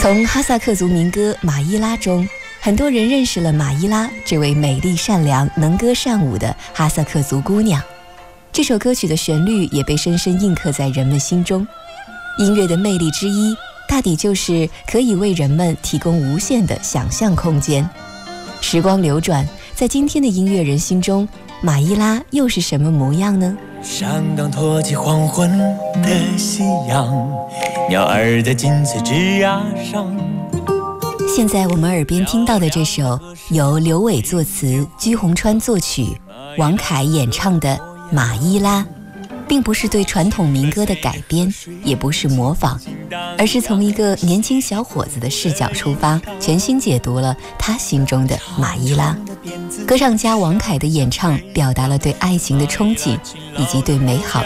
从哈萨克族民歌《马伊拉》中，很多人认识了马伊拉这位美丽善良、能歌善舞的哈萨克族姑娘。这首歌曲的旋律也被深深印刻在人们心中。音乐的魅力之一，大抵就是可以为人们提供无限的想象空间。时光流转，在今天的音乐人心中，马伊拉又是什么模样呢？ 山岗托起黄昏的夕阳，鸟儿在金翠枝桠上。 现在我们耳边听到的这首由刘伟作词、居鸿川作曲、王凯演唱的《马伊拉》，并不是对传统民歌的改编，也不是模仿，而是从一个年轻小伙子的视角出发，全新解读了他心中的马伊拉。歌唱家王凯的演唱表达了对爱情的憧憬，以及对美好